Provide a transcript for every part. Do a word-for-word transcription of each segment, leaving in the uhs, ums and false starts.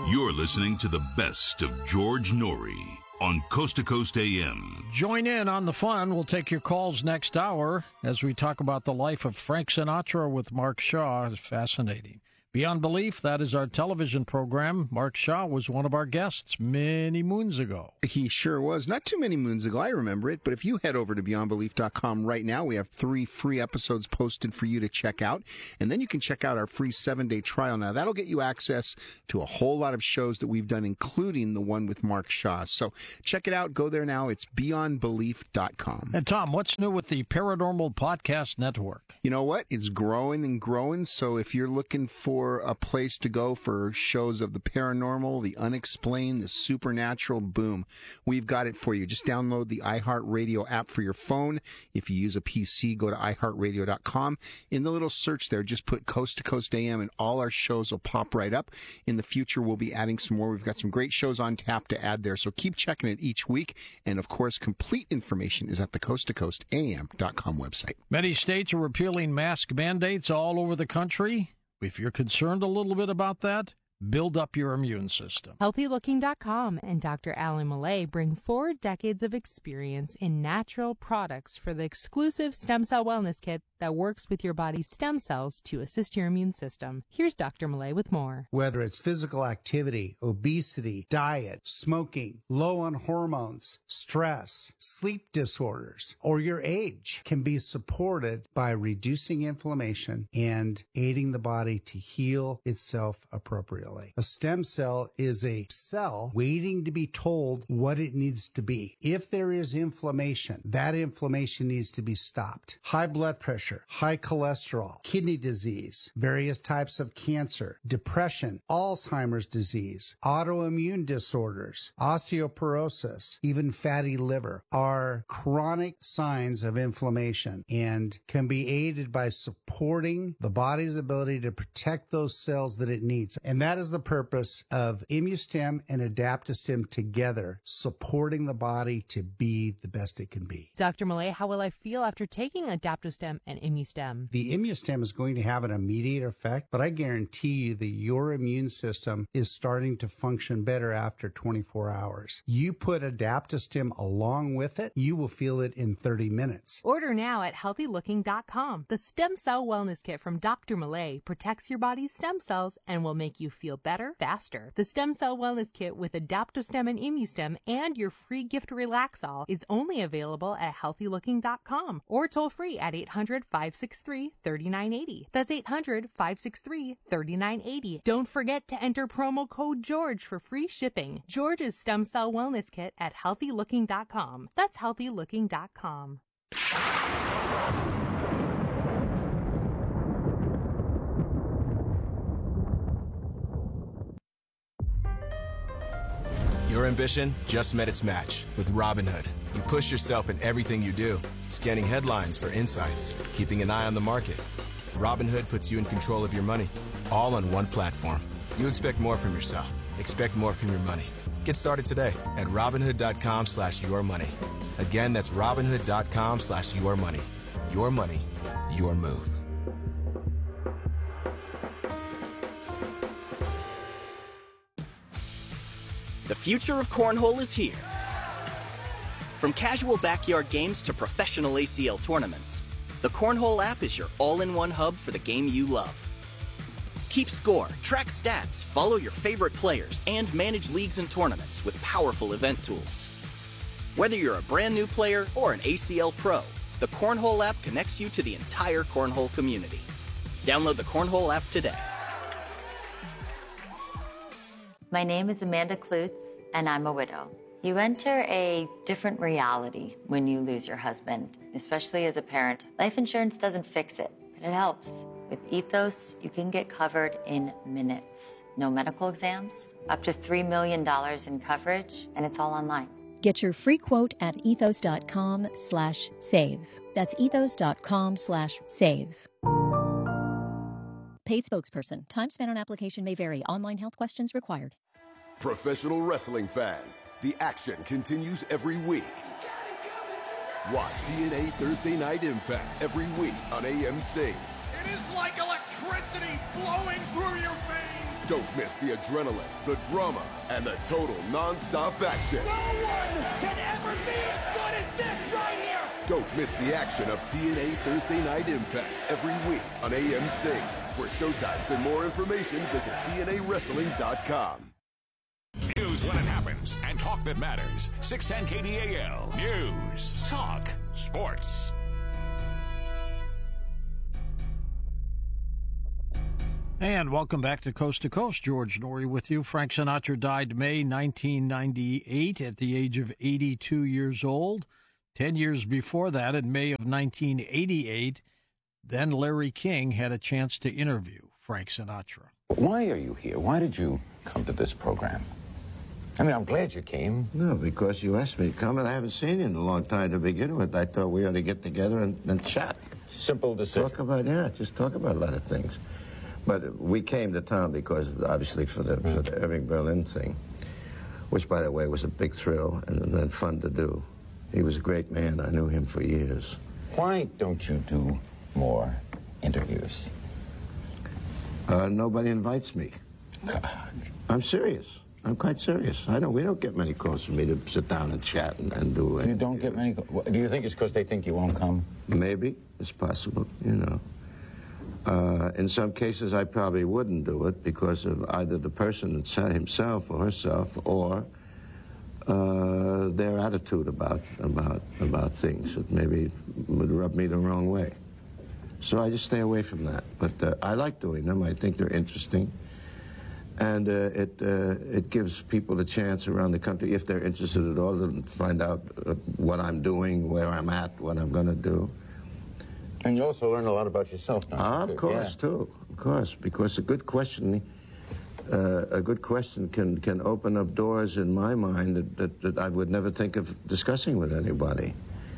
You're listening to the best of George Noory on Coast to Coast A M. Join in on the fun. We'll take your calls next hour as we talk about the life of Frank Sinatra with Mark Shaw. It's fascinating. Beyond Belief, that is our television program. Mark Shaw was one of our guests many moons ago. He sure was. Not too many moons ago, I remember it. But if you head over to beyond belief dot com right now, we have three free episodes posted for you to check out. And then you can check out our free seven-day trial. Now, that'll get you access to a whole lot of shows that we've done, including the one with Mark Shaw. So check it out. Go there now. It's beyond belief dot com. And Tom, what's new with the Paranormal Podcast Network? You know what? It's growing and growing. So if you're looking for a place to go for shows of the paranormal, the unexplained, the supernatural, boom, we've got it for you. Just download the iHeartRadio app for your phone. If you use a P C, go to i heart radio dot com. In the little search there, just put Coast to Coast A M and all our shows will pop right up. In the future, we'll be adding some more. We've got some great shows on tap to add there, so keep checking it each week. And of course, complete information is at the coast to coast A M dot com website. Many states are repealing mask mandates all over the country. If you're concerned a little bit about that, build up your immune system. healthy looking dot com and Doctor Alan Millay bring four decades of experience in natural products for the exclusive Stem Cell Wellness Kit that works with your body's stem cells to assist your immune system. Here's Doctor Millay with more. Whether it's physical activity, obesity, diet, smoking, low on hormones, stress, sleep disorders, or your age can be supported by reducing inflammation and aiding the body to heal itself appropriately. A stem cell is a cell waiting to be told what it needs to be. If there is inflammation, that inflammation needs to be stopped. High blood pressure, high cholesterol, kidney disease, various types of cancer, depression, Alzheimer's disease, autoimmune disorders, osteoporosis, even fatty liver are chronic signs of inflammation and can be aided by supporting the body's ability to protect those cells that it needs. And that is the purpose of ImmuStem and AdaptoStem together, supporting the body to be the best it can be. Doctor Millay, how will I feel after taking AdaptoStem and ImmuStem? The ImmuStem is going to have an immediate effect, but I guarantee you that your immune system is starting to function better after twenty-four hours. You put AdaptoStem along with it, you will feel it in thirty minutes. Order now at healthy looking dot com. The Stem Cell Wellness Kit from Doctor Millay protects your body's stem cells and will make you feel better faster. The Stem Cell Wellness Kit with AdaptoStem and ImmuStem and your free gift Relaxol is only available at healthy looking dot com or toll free at eight hundred, five six three, three nine eight zero. That's eight hundred, five six three, three nine eight zero. Don't forget to enter promo code George for free shipping. George's Stem Cell Wellness Kit at healthy looking dot com. That's healthy looking dot com. Your ambition just met its match with Robinhood. You push yourself in everything you do, scanning headlines for insights, keeping an eye on the market. Robinhood puts you in control of your money, all on one platform. You expect more from yourself. Expect more from your money. Get started today at Robinhood dot com slash your money. Again, that's Robinhood dot com slash your money. Your money, your move. The future of cornhole is here. From casual backyard games to professional A C L tournaments, the Cornhole app is your all-in-one hub for the game you love. Keep score, track stats, follow your favorite players, and manage leagues and tournaments with powerful event tools. Whether you're a brand new player or an A C L pro, the Cornhole app connects you to the entire cornhole community. Download the Cornhole app today. My name is Amanda Klutz, and I'm a widow. You enter a different reality when you lose your husband, especially as a parent. Life insurance doesn't fix it, but it helps. With Ethos, you can get covered in minutes. No medical exams, up to three million dollars in coverage, and it's all online. Get your free quote at ethos dot com slash save. That's ethos dot com slash save. Paid spokesperson. Time spent on application may vary. Online health questions required. Professional wrestling fans, the action continues every week. Watch T N A Thursday Night Impact every week on A M C. It is like electricity flowing through your veins. Don't miss the adrenaline, the drama, and the total non-stop action. No one can ever be as good as this right here! Don't miss the action of T N A Thursday Night Impact every week on A M C. For showtimes and more information, visit T N A wrestling dot com. News when it happens and talk that matters. six ten K D A L. News. Talk. Sports. And welcome back to Coast to Coast. George Noory with you. Frank Sinatra died May nineteen ninety-eight at the age of eighty-two years old. Ten years before that, in May of nineteen eighty-eight, then Larry King had a chance to interview Frank Sinatra. Why are you here? Why did you come to this program? I mean, I'm glad you came. No, because you asked me to come, and I haven't seen you in a long time to begin with. I thought we ought to get together and, and chat. Simple decision. Talk about, yeah, just talk about a lot of things. But we came to town because, obviously, for the, for the Irving Berlin thing, which, by the way, was a big thrill and, and fun to do. He was a great man. I knew him for years. Why don't you do more interviews? Uh, nobody invites me. God. I'm serious. I'm quite serious. I don't. We don't get many calls from me to sit down and chat and, and do it. You don't get many. Do you think it's because they think you won't come? Maybe it's possible. You know. Uh, in some cases, I probably wouldn't do it because of either the person himself or herself, or uh, their attitude about about about things that maybe would rub me the wrong way. So I just stay away from that. But uh, I like doing them. I think they're interesting, and uh, it uh, it gives people the chance around the country, if they're interested at all, to find out uh, what I'm doing, where I'm at, what I'm going to do. And you also learn a lot about yourself, don't you? Ah, of course, yeah. too. Of course, because a good question, uh, a good question can can open up doors in my mind that, that, that I would never think of discussing with anybody.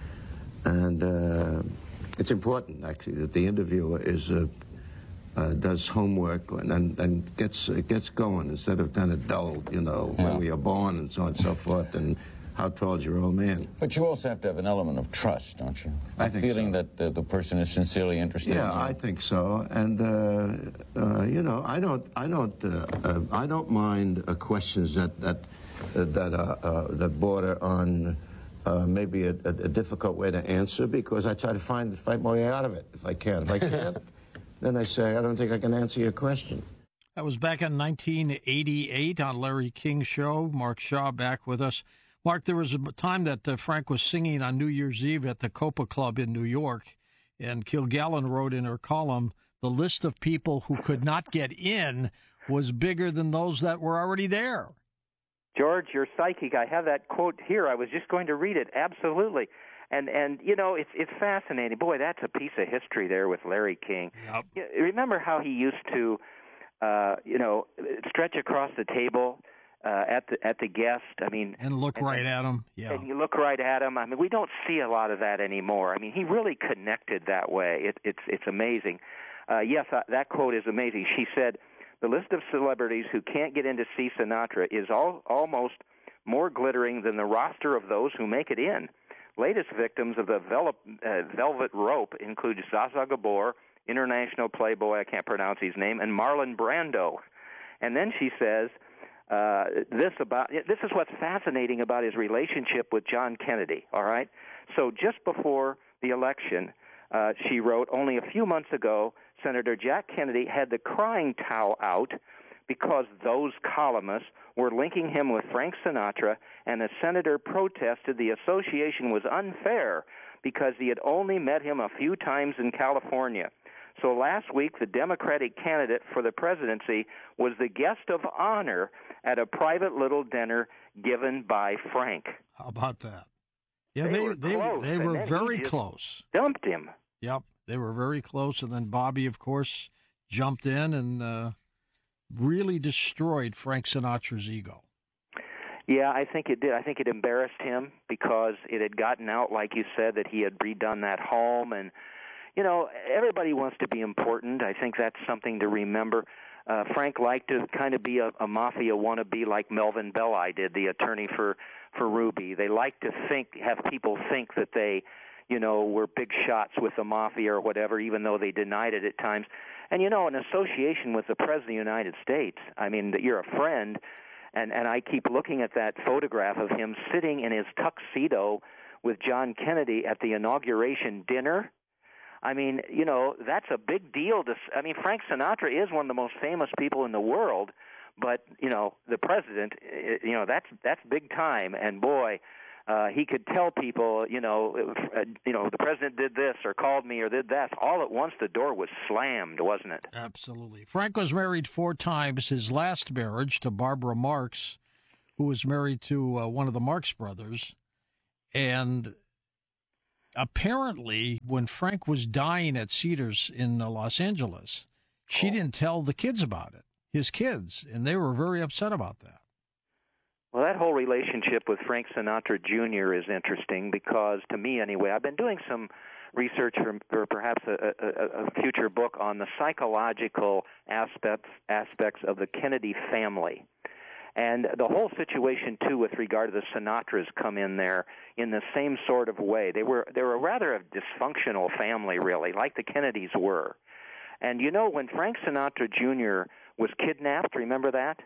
And uh, it's important, actually, that the interviewer is uh, uh, does homework and and, and gets uh, gets going instead of kind of dull, you know, yeah. when we are born and so on and so forth. And how tall is your old man? But you also have to have an element of trust, don't you? I a think feeling so. that the, the person is sincerely interested. Yeah, in you. I think so. And uh, uh, you know, I don't, I don't, uh, uh, I don't mind uh, questions that that uh, that uh, uh, that border on uh, maybe a, a, a difficult way to answer, because I try to find find my way out of it if I can. If I can't, then I say I don't think I can answer your question. That was back in nineteen eighty-eight on Larry King's show. Mark Shaw back with us. Mark, there was a time that uh, Frank was singing on New Year's Eve at the Copa Club in New York, and Kilgallen wrote in her column, the list of people who could not get in was bigger than those that were already there. George, you're psychic. I have that quote here. I was just going to read it. Absolutely. And, and you know, it's it's fascinating. Boy, that's a piece of history there with Larry King. Yep. You remember how he used to, uh, you know, stretch across the table Uh, at the at the guest, I mean, and look and, right at him. Yeah, and you look right at him. I mean, we don't see a lot of that anymore. I mean, he really connected that way. It, it's it's amazing. Uh, yes, uh, that quote is amazing. She said, "The list of celebrities who can't get in to see Sinatra is all, almost more glittering than the roster of those who make it in. Latest victims of the velvet, uh, velvet rope include Zsa Gabor, international playboy, I can't pronounce his name, and Marlon Brando." And then she says, Uh, this about this is what's fascinating about his relationship with John Kennedy, all right? So just before the election, uh, she wrote, only a few months ago, Senator Jack Kennedy had the crying towel out because those columnists were linking him with Frank Sinatra, and the senator protested the association was unfair because he had only met him a few times in California. So last week, the Democratic candidate for the presidency was the guest of honor at a private little dinner given by Frank. How about that? Yeah, they, they were they, close, they were very just close. Dumped him. Yep, they were very close, and then Bobby, of course, jumped in and uh, really destroyed Frank Sinatra's ego. Yeah, I think it did. I think it embarrassed him because it had gotten out, like you said, that he had redone that home. And, you know, everybody wants to be important. I think that's something to remember. Uh, Frank liked to kind of be a, a mafia wannabe like Melvin Belli did, the attorney for, for Ruby. They like to think, have people think that they, you know, were big shots with the mafia or whatever, even though they denied it at times. And, you know, an association with the President of the United States, I mean, that you're a friend, and, and I keep looking at that photograph of him sitting in his tuxedo with John Kennedy at the inauguration dinner. I mean, you know, that's a big deal. To, I mean, Frank Sinatra is one of the most famous people in the world, but, you know, the president, you know, that's that's big time. And, boy, uh, he could tell people, you know, uh, you know, the president did this or called me or did that. All at once the door was slammed, wasn't it? Absolutely. Frank was married four times. His last marriage to Barbara Marx, who was married to uh, one of the Marx brothers. And apparently, when Frank was dying at Cedars in uh, Los Angeles, she oh. didn't tell the kids about it, his kids, and they were very upset about that. Well, that whole relationship with Frank Sinatra Junior is interesting because, to me anyway, I've been doing some research for, for perhaps a, a, a future book on the psychological aspects aspects of the Kennedy family. And the whole situation, too, with regard to the Sinatras come in there in the same sort of way. They were they were rather a dysfunctional family, really, like the Kennedys were. And, you know, when Frank Sinatra Junior was kidnapped, remember that?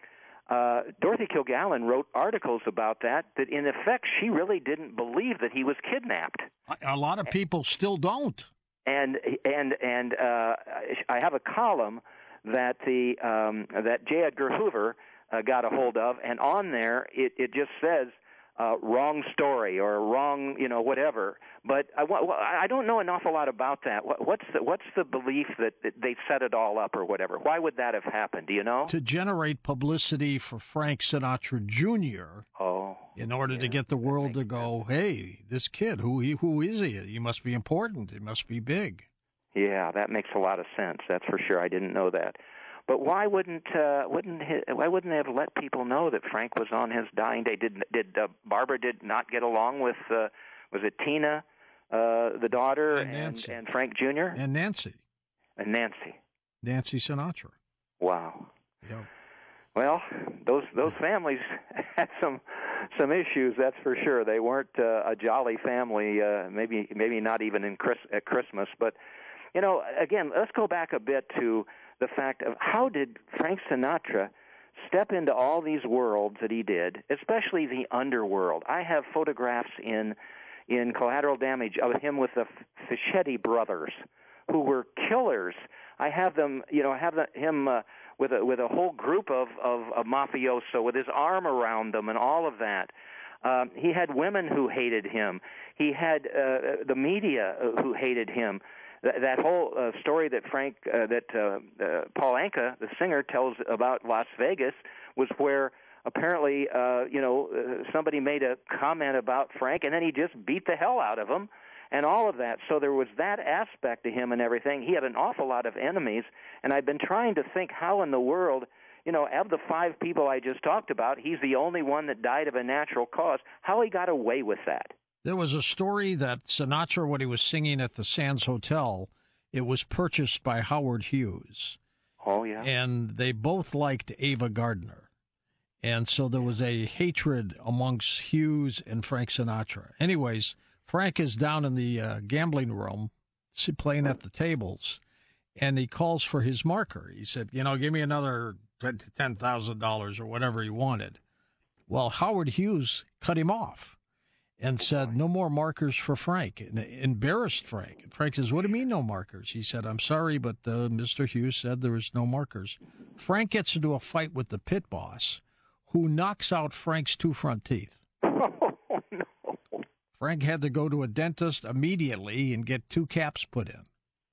Uh, Dorothy Kilgallen wrote articles about that, that in effect she really didn't believe that he was kidnapped. A lot of people still don't. And and and uh, I have a column that the um, that J. Edgar Hoover uh, got a hold of, and on there it, it just says uh, wrong story or wrong, you know, whatever. But I, well, I don't know an awful lot about that. What, what's the, what's the belief that, that they set it all up or whatever? Why would that have happened? Do you know? To generate publicity for Frank Sinatra Junior Oh, in order yeah, to get the world to go, hey, this kid, who he, who is he? He must be important. He must be big. Yeah, that makes a lot of sense. That's for sure. I didn't know that. But why wouldn't uh, wouldn't he, why wouldn't they have let people know that Frank was on his dying day? Did did uh, Barbara did not get along with uh, was it Tina, uh, the daughter, and, and, and Frank Junior and Nancy and Nancy Nancy Sinatra? Wow. Yeah. Well, those those families had some some issues. That's for sure. They weren't uh, a jolly family. Uh, maybe maybe not even in Chris, at Christmas. But you know, again, let's go back a bit to the fact of how did Frank Sinatra step into all these worlds that he did, especially the underworld. I have photographs in in Collateral Damage of him with the Fischetti brothers, who were killers. I have them, you know, I have the, him uh, with a with a whole group of, of of mafioso with his arm around them and all of that. Um, he had women who hated him. He had uh, the media who hated him. That, that whole uh, story that Frank, uh, that uh, uh, Paul Anka, the singer, tells about Las Vegas was where apparently, uh, you know, uh, somebody made a comment about Frank, and then he just beat the hell out of him, and all of that. So there was that aspect to him and everything. He had an awful lot of enemies, and I've been trying to think how in the world, you know, of the five people I just talked about, he's the only one that died of a natural cause. How he got away with that? There was a story that Sinatra, when he was singing at the Sands Hotel, it was purchased by Howard Hughes. Oh, yeah. And they both liked Ava Gardner. And so there was a hatred amongst Hughes and Frank Sinatra. Anyways, Frank is down in the uh, gambling room, playing at the tables, and he calls for his marker. He said, you know, give me another ten thousand dollars or whatever he wanted. Well, Howard Hughes cut him off and said, no more markers for Frank, and embarrassed Frank. And Frank says, what do you mean no markers? He said, I'm sorry, but uh, Mister Hughes said there was no markers. Frank gets into a fight with the pit boss, who knocks out Frank's two front teeth. Oh, no. Frank had to go to a dentist immediately and get two caps put in.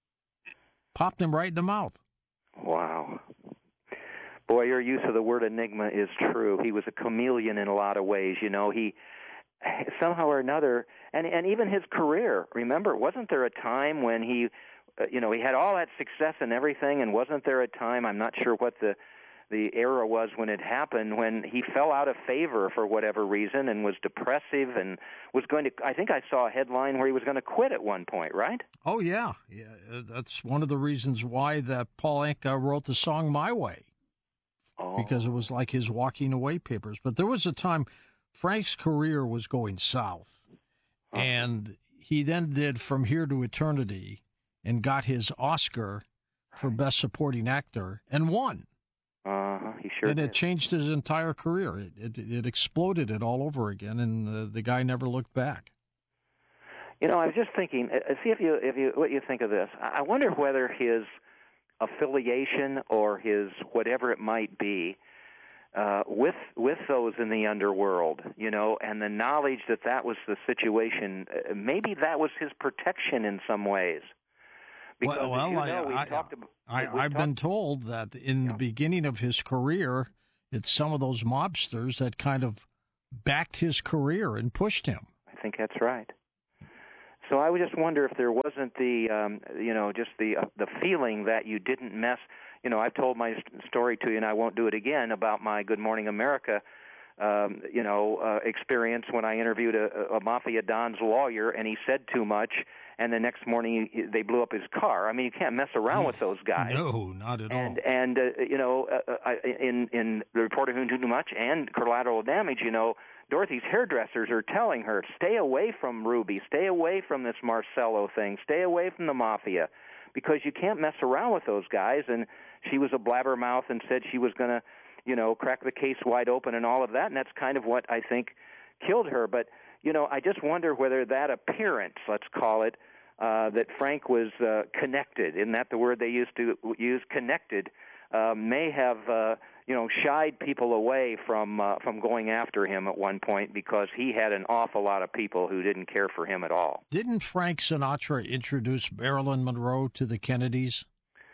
Popped him right in the mouth. Wow. Boy, your use of the word enigma is true. He was a chameleon in a lot of ways. You know, he somehow or another, and and even his career, remember, wasn't there a time when he, uh, you know, he had all that success and everything, and wasn't there a time, I'm not sure what the the era was when it happened, when he fell out of favor for whatever reason and was depressive and was going to, I think I saw a headline where he was going to quit at one point, right? Oh, yeah. Yeah, that's one of the reasons why that Paul Anka wrote the song My Way, oh. because it was like his walking away papers. But there was a time Frank's career was going south, and he then did From Here to Eternity and got his Oscar for Best Supporting Actor and won. Uh-huh, he sure and did. it changed his entire career. It, it, it exploded it all over again, and the, the guy never looked back. You know, I was just thinking, uh, see if you, if you, what you think of this. I wonder whether his affiliation or his whatever it might be uh, with with those in the underworld, you know, and the knowledge that that was the situation, uh, maybe that was his protection in some ways. Because, well, well you know, I, we I, talked about, I, we I've talked, been told that in the beginning of his career, it's some of those mobsters that kind of backed his career and pushed him. I think that's right. So I would just wonder if there wasn't the, um, you know, just the uh, the feeling that you didn't mess. You know, I've told my story to you, and I won't do it again, about my Good Morning America, um, you know, uh, experience when I interviewed a, a Mafia Don's lawyer, and he said too much, and the next morning he, they blew up his car. I mean, you can't mess around with those guys. No, not at and, all. And, uh, you know, uh, I, in, in The Reporter Who Knew Too Much and Collateral Damage, you know, Dorothy's hairdressers are telling her, stay away from Ruby, stay away from this Marcello thing, stay away from the Mafia, because you can't mess around with those guys. And she was a blabbermouth and said she was going to, you know, crack the case wide open and all of that, and that's kind of what I think killed her. But, you know, I just wonder whether that appearance, let's call it, uh, that Frank was uh, connected, isn't that the word they used to use, connected, uh, may have, uh, you know, shied people away from uh, from going after him at one point, because he had an awful lot of people who didn't care for him at all. Didn't Frank Sinatra introduce Marilyn Monroe to the Kennedys?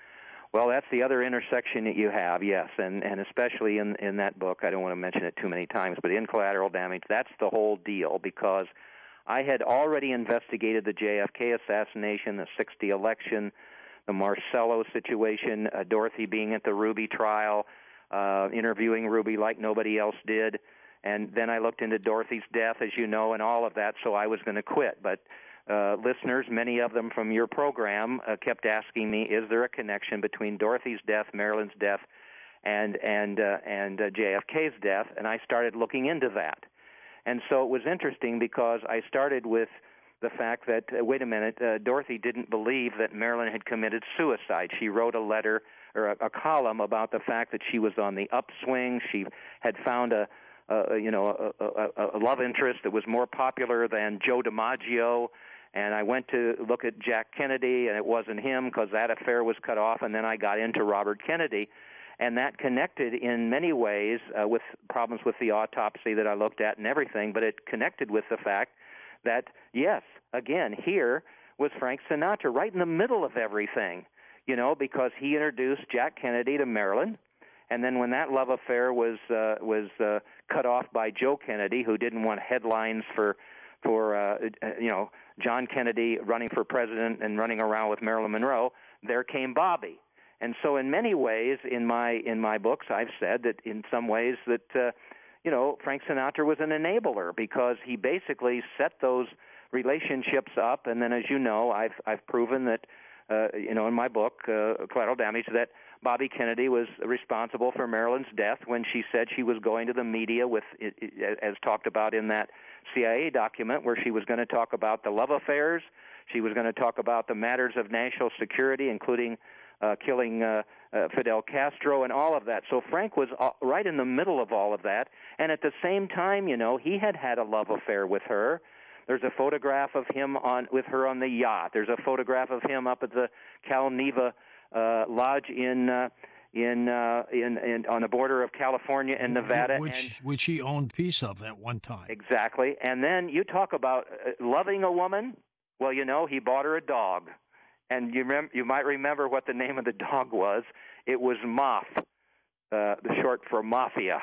Well, that's the other intersection that you have, yes, and, and especially in, in that book, I don't want to mention it too many times, but in Collateral Damage, that's the whole deal, because I had already investigated the J F K assassination, the sixty election, the Marcello situation, uh, Dorothy being at the Ruby trial, uh, interviewing Ruby like nobody else did, and then I looked into Dorothy's death, as you know, and all of that, so I was going to quit, but Uh, listeners, many of them from your program, uh, kept asking me, is there a connection between Dorothy's death, Marilyn's death, and and uh, and uh, J F K's death? And I started looking into that. And so it was interesting, because I started with the fact that, uh, wait a minute, uh, Dorothy didn't believe that Marilyn had committed suicide. She wrote a letter or a, a column about the fact that she was on the upswing. She had found a, a you know, a, a, a love interest that was more popular than Joe DiMaggio. And I went to look at Jack Kennedy, and it wasn't him, because that affair was cut off, and then I got into Robert Kennedy. And that connected in many ways uh, with problems with the autopsy that I looked at and everything, but it connected with the fact that, yes, again, here was Frank Sinatra right in the middle of everything, you know, because he introduced Jack Kennedy to Marilyn. And then when that love affair was uh, was uh, cut off by Joe Kennedy, who didn't want headlines for, for uh, you know, John Kennedy running for president and running around with Marilyn Monroe, there came Bobby. And so in many ways, in my in my books, I've said that in some ways that, uh, you know, Frank Sinatra was an enabler, because he basically set those relationships up. And then, as you know, I've I've proven that, uh, you know, in my book, uh, Collateral Damage, that Bobby Kennedy was responsible for Marilyn's death when she said she was going to the media with, as talked about in that C I A document, where she was going to talk about the love affairs. She was going to talk about the matters of national security, including uh, killing uh, uh, Fidel Castro and all of that. So Frank was uh, right in the middle of all of that. And at the same time, you know, he had had a love affair with her. There's a photograph of him on with her on the yacht. There's a photograph of him up at the Cal Neva uh, Lodge in uh, in, uh, in in on the border of California and Nevada, which and, which he owned piece of at one time. Exactly. And then you talk about uh, loving a woman. Well, you know, he bought her a dog, and you rem- you might remember what the name of the dog was. It was Moth, uh, the short for Mafia.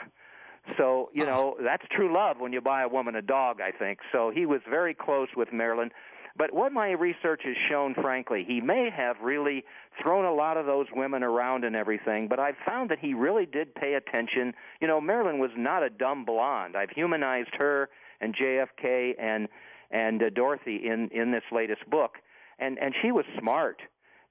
So, you know, that's true love when you buy a woman a dog, I think. So he was very close with Marilyn. But what my research has shown, frankly, he may have really thrown a lot of those women around and everything, but I've found that he really did pay attention. You know, Marilyn was not a dumb blonde. I've humanized her and J F K and and uh, Dorothy in, in this latest book, and, and she was smart.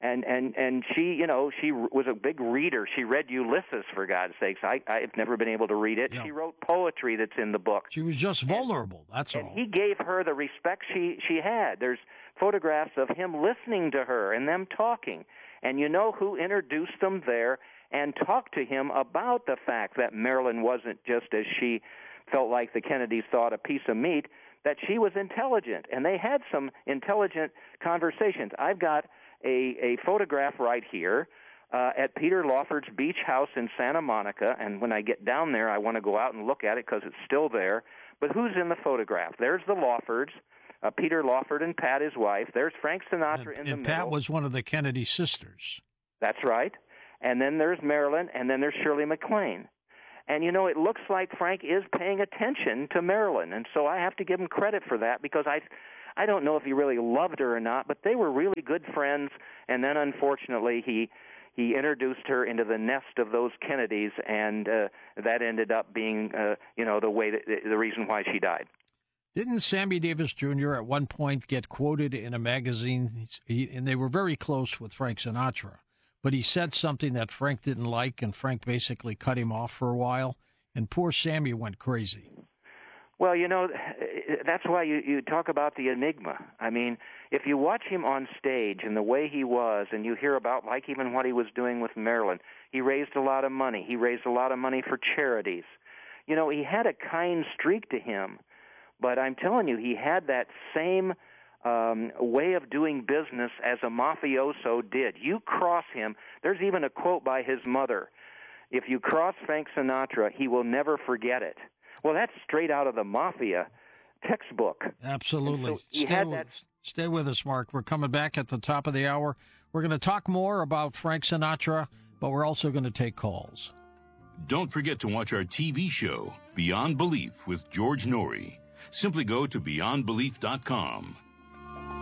And, and and she, you know, she was a big reader. She read Ulysses, for God's sakes. I, I've never been able to read it. Yeah. She wrote poetry that's in the book. She was just vulnerable, and, that's and all. And he gave her the respect she, she had. There's photographs of him listening to her and them talking. And you know who introduced them there and talked to him about the fact that Marilyn wasn't just, as she felt like the Kennedys thought, a piece of meat, that she was intelligent. And they had some intelligent conversations. I've got A, a photograph right here uh, at Peter Lawford's beach house in Santa Monica, and when I get down there, I want to go out and look at it because it's still there. But who's in the photograph? There's the Lawfords, uh, Peter Lawford and Pat, his wife. There's Frank Sinatra and, in the and middle. Pat was one of the Kennedy sisters. That's right. And then there's Marilyn, and then there's Shirley MacLaine. And, you know, it looks like Frank is paying attention to Marilyn, and so I have to give him credit for that because I... I don't know if he really loved her or not, but they were really good friends. And then, unfortunately, he he introduced her into the nest of those Kennedys, and uh, that ended up being, uh, you know, the way that, the reason why she died. Didn't Sammy Davis Junior at one point get quoted in a magazine, he, and they were very close with Frank Sinatra, but he said something that Frank didn't like, and Frank basically cut him off for a while, and poor Sammy went crazy. Well, you know, that's why you, you talk about the enigma. I mean, if you watch him on stage and the way he was, and you hear about, like, even what he was doing with Marilyn, he raised a lot of money. He raised a lot of money for charities. You know, he had a kind streak to him, but I'm telling you, he had that same um, way of doing business as a mafioso did. You cross him. There's even a quote by his mother. If you cross Frank Sinatra, he will never forget it. Well, that's straight out of the Mafia textbook. Absolutely. So he stay, had with, that... stay with us, Mark. We're coming back at the top of the hour. We're going to talk more about Frank Sinatra, but we're also going to take calls. Don't forget to watch our T V show, Beyond Belief with George Norrie. Simply go to beyond belief dot com.